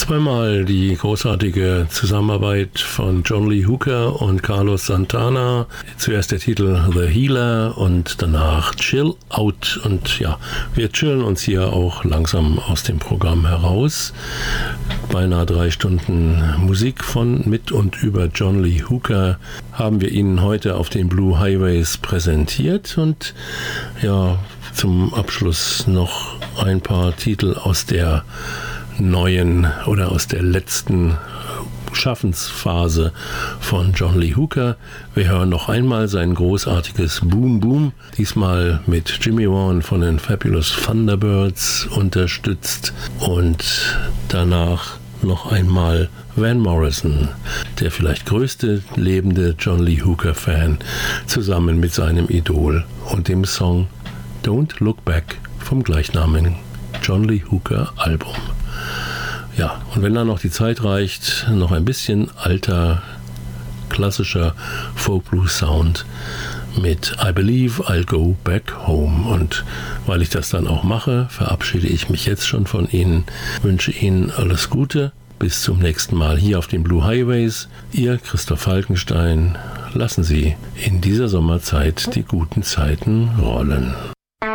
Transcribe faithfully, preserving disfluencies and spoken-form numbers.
Zweimal die großartige Zusammenarbeit von John Lee Hooker und Carlos Santana. Zuerst der Titel The Healer und danach Chill Out. Und ja, wir chillen uns hier auch langsam aus dem Programm heraus. Beinahe drei Stunden Musik von, mit und über John Lee Hooker haben wir Ihnen heute auf den Blue Highways präsentiert. Und ja, zum Abschluss noch ein paar Titel aus der neuen oder aus der letzten Schaffensphase von John Lee Hooker. Wir hören noch einmal sein großartiges Boom Boom, diesmal mit Jimmy Vaughan von den Fabulous Thunderbirds unterstützt, und danach noch einmal Van Morrison, der vielleicht größte lebende John Lee Hooker-Fan, zusammen mit seinem Idol und dem Song Don't Look Back vom gleichnamigen John Lee Hooker Album. Ja, und wenn dann noch die Zeit reicht, noch ein bisschen alter, klassischer Folk-Blues-Sound mit I Believe I'll Go Back Home. Und weil ich das dann auch mache, verabschiede ich mich jetzt schon von Ihnen, wünsche Ihnen alles Gute. Bis zum nächsten Mal hier auf den Blue Highways. Ihr Christoph Falkenstein. Lassen Sie in dieser Sommerzeit die guten Zeiten rollen.